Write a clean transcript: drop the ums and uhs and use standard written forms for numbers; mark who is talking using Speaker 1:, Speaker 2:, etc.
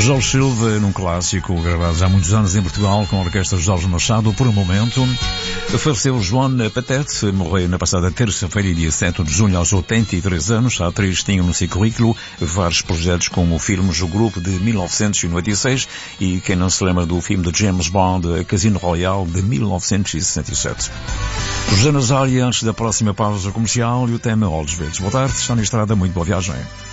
Speaker 1: Jorge Silva, num clássico gravado há muitos anos em Portugal com a orquestra Jorge Machado, por um momento. Faleceu Joan Petete, morreu na passada terça-feira, dia 7 de junho, aos 83 anos. A atriz tinha no seu currículo vários projetos como filmes O Grupo de 1996 e quem não se lembra do filme de James Bond, Casino Royale, de 1967. José Nazário, antes da próxima pausa comercial, e o tema Olhos Verdes. Boa tarde, está na estrada, muito boa viagem.